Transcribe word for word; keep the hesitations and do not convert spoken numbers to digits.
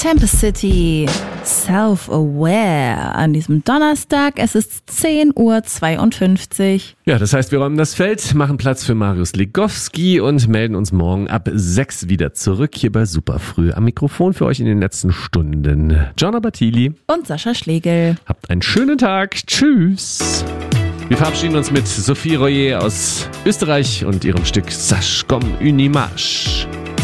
Tempest City, Self-Aware an diesem Donnerstag. Es ist zehn Uhr zweiundfünfzig. Ja, das heißt, wir räumen das Feld, machen Platz für Marius Legowski und melden uns morgen ab sechs wieder zurück hier bei Superfrüh. Am Mikrofon für euch in den letzten Stunden Gianna Battili Und Sascha Schlegel. Habt einen schönen Tag. Tschüss. Wir verabschieden uns mit Sophie Royer aus Österreich und ihrem Stück Sache comme une image.